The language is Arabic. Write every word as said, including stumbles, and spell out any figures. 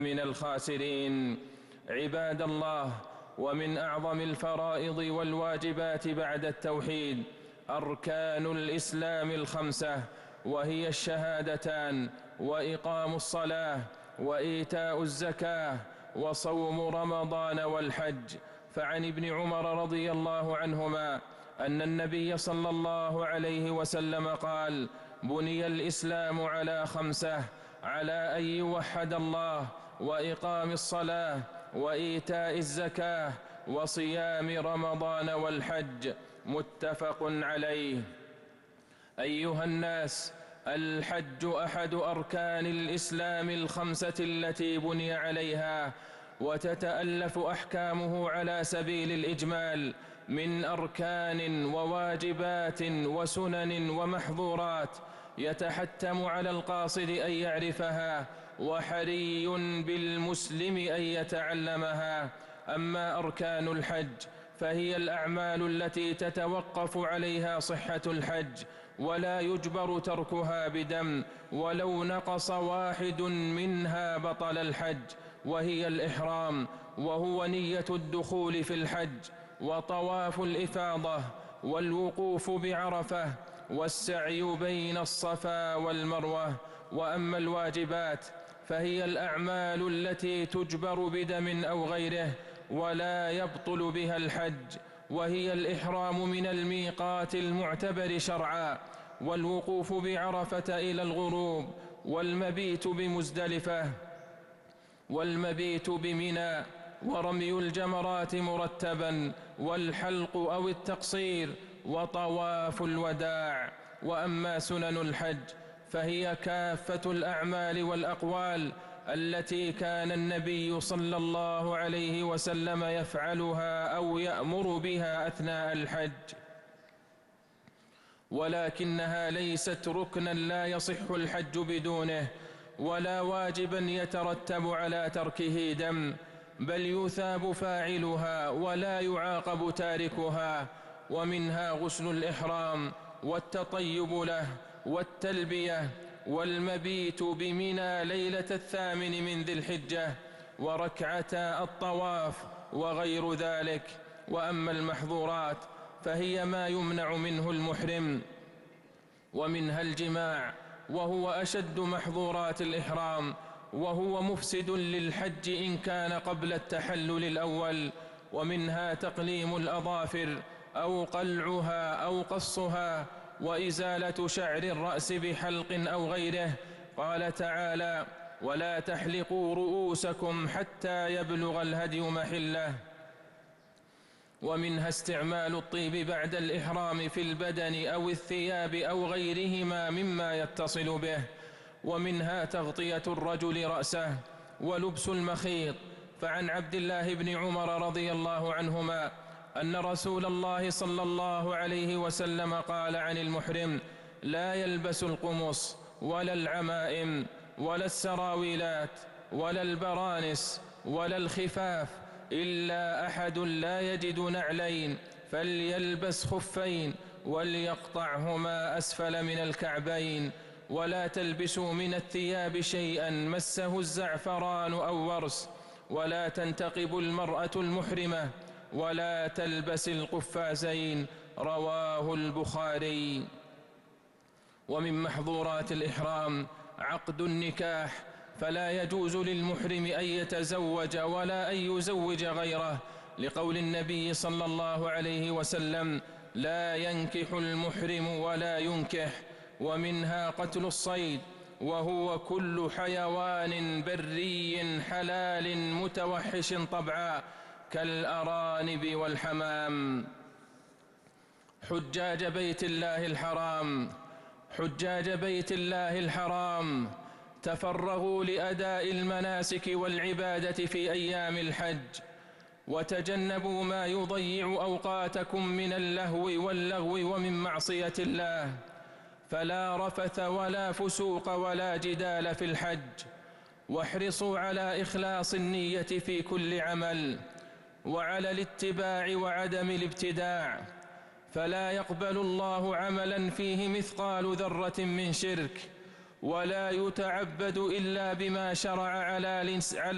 من الخاسرين. عباد الله، ومن أعظم الفرائض والواجبات بعد التوحيد أركان الإسلام الخمسة، وهي الشهادتان، وإقام الصلاة، وإيتاء الزكاة، وصوم رمضان، والحج. فعن ابن عمر رضي الله عنهما أن النبي صلى الله عليه وسلم قال: بني الإسلام على خمسة: على أن يوحد الله، وإقام الصلاة، وإيتاء الزكاة، وصيام رمضان، والحج. متفق عليه. أيها الناس، الحج أحد أركان الإسلام الخمسة التي بني عليها، وتتألف أحكامه على سبيل الإجمال من أركان وواجبات وسنن ومحظورات، يتحتم على القاصد أن يعرفها، وحري بالمسلم أن يتعلمها. أما أركان الحج فهي الأعمال التي تتوقف عليها صحة الحج، ولا يجبر تركها بدم، ولو نقص واحد منها بطل الحج، وهي الإحرام، وهو نية الدخول في الحج، وطواف الإفاضة، والوقوف بعرفة، والسعي بين الصفا والمروة. وأما الواجبات فهي الأعمال التي تجبر بدم أو غيره ولا يبطل بها الحج، وهي الإحرام من الميقات المعتبر شرعا، والوقوف بعرفة إلى الغروب، والمبيت بمزدلفة، والمبيت بمنى، ورمي الجمرات مرتبا، والحلق أو التقصير، وطواف الوداع. وأما سنن الحج فهي كافة الأعمال والأقوال التي كان النبي صلى الله عليه وسلم يفعلها أو يأمر بها أثناء الحج، ولكنها ليست ركنا لا يصح الحج بدونه، ولا واجبا يترتب على تركه دم، بل يثاب فاعلها ولا يعاقب تاركها. ومنها غسل الإحرام، والتطيب له، والتلبية، والمبيت بمنى ليلة الثامن من ذي الحجة، وركعتا الطواف، وغير ذلك. وأما المحظورات فهي ما يمنع منه المحرم، ومنها الجماع، وهو أشد محظورات الإحرام، وهو مفسد للحج إن كان قبل التحلل الأول. ومنها تقليم الأظافر، أو قلعها، أو قصها، وإزالة شعر الرأس بحلق أو غيره. قال تعالى: ولا تحلقوا رؤوسكم حتى يبلغ الهدي محله. ومنها استعمال الطيب بعد الإحرام في البدن أو الثياب أو غيرهما مما يتصل به. ومنها تغطية الرجل رأسه، ولبس المخيط. فعن عبد الله بن عمر رضي الله عنهما أن رسول الله صلى الله عليه وسلم قال عن المحرم: لا يلبس القمص، ولا العمائم، ولا السراويلات، ولا البرانس، ولا الخفاف، إلا أحد لا يجد نعلين فليلبس خفين، وليقطعهما أسفل من الكعبين. ولا تلبسوا من الثياب شيئا مسه الزعفران أو ورس. ولا تنتقب المرأة المحرمة، ولا تلبس القفازين. رواه البخاري. ومن محظورات الإحرام عقد النكاح، فلا يجوز للمحرم أن يتزوج ولا أن يزوج غيره، لقول النبي صلى الله عليه وسلم: لا ينكح المحرم ولا ينكح. ومنها قتل الصيد، وهو كل حيوان بري حلال متوحش طبعا، كالأرانب والحمام. حجاج بيت الله الحرام حجاج بيت الله الحرام تفرغوا لأداء المناسك والعبادة في أيام الحج، وتجنبوا ما يضيع أوقاتكم من اللهو واللغو ومن معصية الله، فلا رفث ولا فسوق ولا جدال في الحج. واحرصوا على إخلاص النية في كل عمل، وعلى الاتباع وعدم الابتداع، فلا يقبل الله عملا فيه مثقال ذرة من شرك، ولا يتعبد إلا بما شرع على